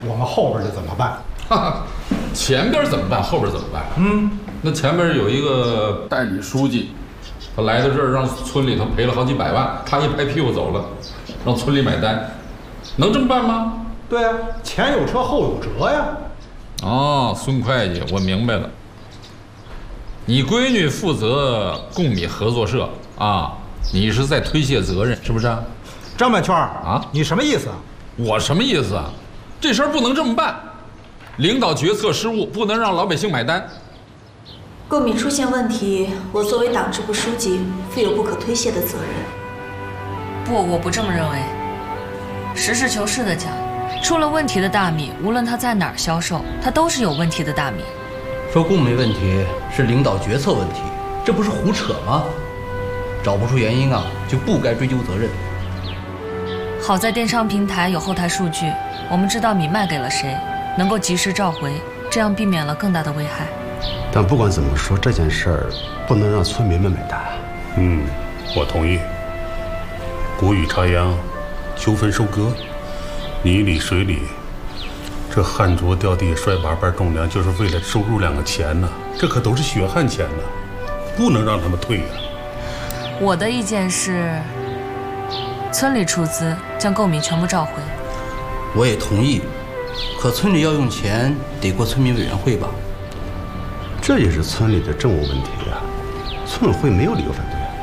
我们后边就怎么办？ 哈哈，前边怎么办？后边怎么办？那前边有一个代理书记，他来到这儿让村里头赔了好几百万，他一拍屁股走了，让村里买单，能这么办吗？ 对啊，前有车后有辙呀。 哦，孙会计，我明白了。你闺女负责贡米合作社啊，你是在推卸责任，是不是啊？ 张半圈啊，你什么意思啊？ 我什么意思啊？这事儿不能这么办，领导决策失误，不能让老百姓买单。 贡米出现问题，我作为党支部书记，负有不可推卸的责任。 不，我不这么认为。实事求是的讲，出了问题的大米，无论它在哪儿销售，它都是有问题的大米。 说贡米问题是领导决策问题，这不是胡扯吗？找不出原因啊，就不该追究责任。 好在电商平台有后台数据，我们知道米卖给了谁，能够及时召回，这样避免了更大的危害。 但不管怎么说，这件事儿不能让村民们买单。 我同意。谷雨插秧，秋分收割，泥里水里，这旱镯掉地摔把板种粮，就是为了收入2个钱呢。这可都是血汗钱呢，不能让他们退呀。 我的意见是，村里出资将贡米全部召回。 我也同意，可村里要用钱，得过村民委员会吧？ 这也是村里的政务问题呀，村委会没有理由反对。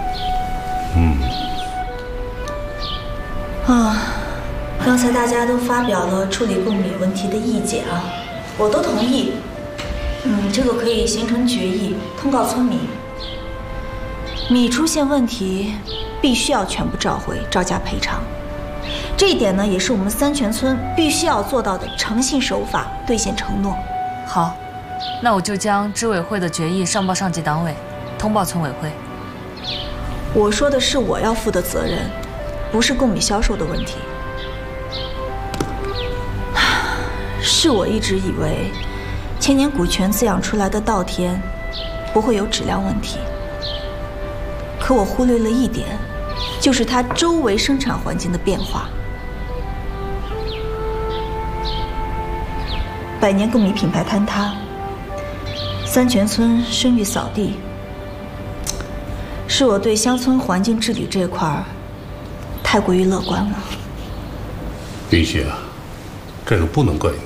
刚才大家都发表了处理贡米问题的意见啊，我都同意。这个可以形成决议，通告村民。米出现问题，必须要全部召回，照价赔偿。这一点呢，也是我们三全村必须要做到的诚信守法、兑现承诺。 好，那我就将支委会的决议上报上级党委，通报村委会。 我说的是我要负的责任，不是贡米销售的问题。是我一直以为千年古泉滋养出来的稻田不会有质量问题，可我忽略了一点，就是它周围生产环境的变化。百年贡米品牌坍塌，三全村声誉扫地，是我对乡村环境治理这块太过于乐观了。 冰雪啊，这个不能怪你。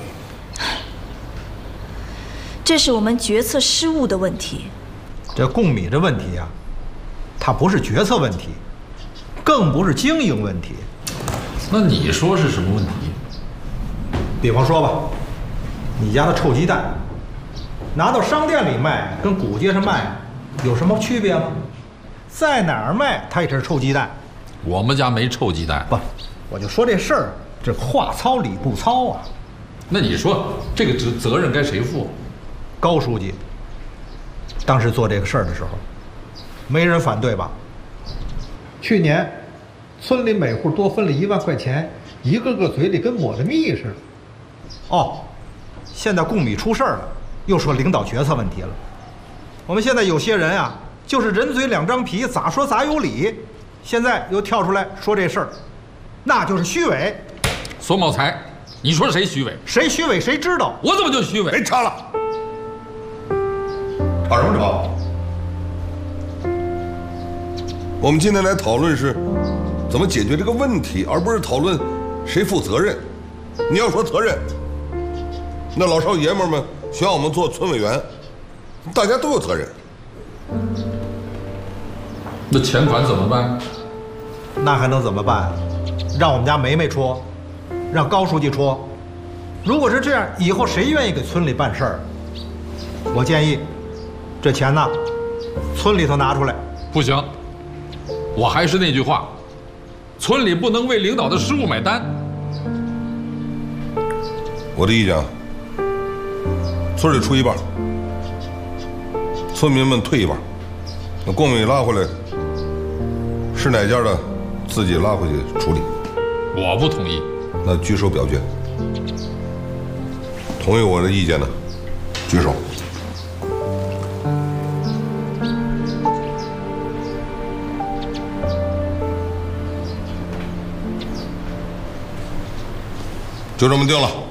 这是我们决策失误的问题。 这贡米的问题啊，它不是决策问题，更不是经营问题。 那你说是什么问题？ 比方说吧，你家的臭鸡蛋，拿到商店里卖跟古街上卖有什么区别吗？在哪儿卖它也是臭鸡蛋。 我们家没臭鸡蛋。 不，我就说这事儿，这话糙理不糙啊。 那你说这个责任该谁负？ 高书记当时做这个事儿的时候，没人反对吧？去年村里每户多分了1万块钱，一个个嘴里跟抹了蜜似的。哦，现在贡米出事儿了，又说领导决策问题了。我们现在有些人啊，就是人嘴2张皮，咋说咋有理。现在又跳出来说这事儿，那就是虚伪。 索茂才，你说谁虚伪？ 谁虚伪谁知道？ 我怎么就虚伪？ 别插了，吵什么吵？我们今天来讨论是怎么解决这个问题，而不是讨论谁负责任。你要说责任，那老少爷们们选我们做村委员，大家都有责任。 那钱款怎么办？ 那还能怎么办？让我们家梅梅出，让高书记出。如果是这样，以后谁愿意给村里办事儿？我建议，这钱呢，村里头拿出来。 不行，我还是那句话，村里不能为领导的失误买单。 我的意见啊，村里出1半，村民们退1半，那贡米拉回来，是哪家的自己拉回去处理。 我不同意。 那举手表决。同意我的意见的，举手。就这么定了。